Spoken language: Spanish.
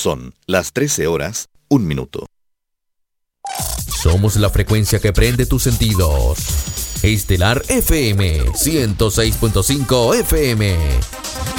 Son las 13 horas, 1 minuto. Somos la frecuencia que prende tus sentidos. Estelar FM 106.5 FM.